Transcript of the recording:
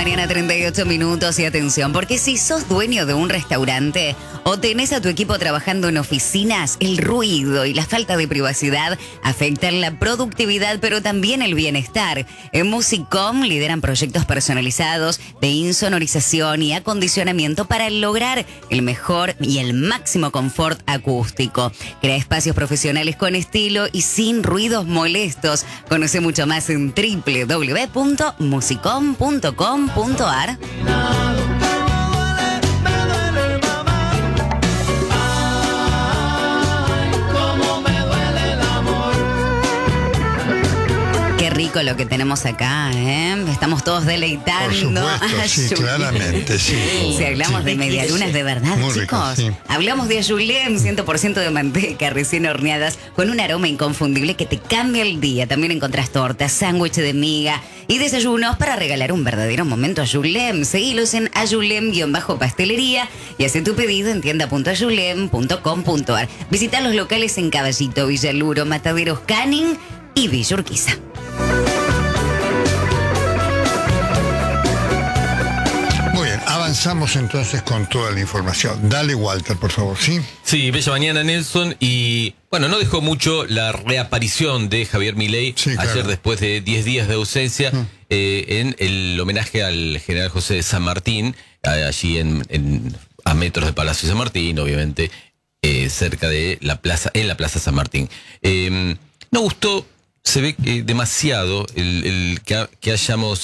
mañana, 38 minutos. Y atención, porque si sos dueño de un restaurante o tenés a tu equipo trabajando en oficinas, el ruido y la falta de privacidad afectan la productividad, pero también el bienestar. En Musicom lideran proyectos personalizados de insonorización y acondicionamiento para lograr el mejor y el máximo confort acústico. Crea espacios profesionales con estilo y sin ruidos molestos. Conoce mucho más en www.musicom.com.ar. Qué rico lo que tenemos acá, ¿eh? Estamos todos deleitando. Por supuesto, sí, claramente, sí. Si hablamos de medialunas de verdad, Muy chicos. rico, sí. Hablamos de Ayulem, 100% de manteca, recién horneadas, con un aroma inconfundible que te cambia el día. También encontrás tortas, sándwich de miga y desayunos para regalar un verdadero momento a Ayulem. Seguilos en ayulem-pastelería y haz tu pedido en tienda.ayulem.com.ar. Visita los locales en Caballito, Villaluro, Mataderos, Canning y Villa Urquiza. Muy bien, avanzamos entonces con toda la información. Dale, Walter, por favor, ¿sí? Sí, bella mañana, Nelson. Y bueno, no dejó mucho la reaparición de Javier Milei Sí, claro. ayer después de 10 días de ausencia en el homenaje al general José de San Martín, allí a metros de Palacio San Martín, obviamente, cerca de la plaza, en la Plaza San Martín. No gustó, se ve demasiado el que hayamos